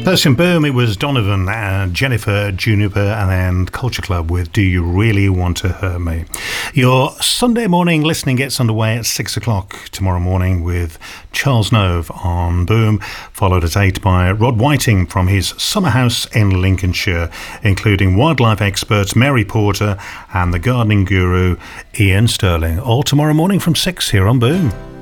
First in Boom, it was Donovan, Jennifer, Juniper, and then Culture Club with Do You Really Want to Hurt Me? Your Sunday morning listening gets underway at 6 o'clock tomorrow morning with Charles Nove on Boom, followed at 8 by Rod Whiting from his summer house in Lincolnshire, including wildlife experts Mary Porter and the gardening guru Ian Sterling. All tomorrow morning from 6 here on Boom.